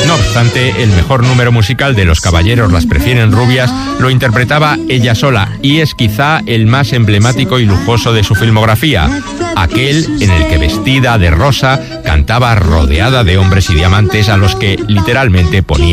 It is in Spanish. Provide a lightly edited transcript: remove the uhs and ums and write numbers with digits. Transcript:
No obstante, el mejor número musical de Los caballeros las prefieren rubias lo interpretaba ella sola y es quizá el más emblemático y lujoso de su filmografía, aquel en el que vestida de rosa cantaba rodeada de hombres y diamantes a los que literalmente ponía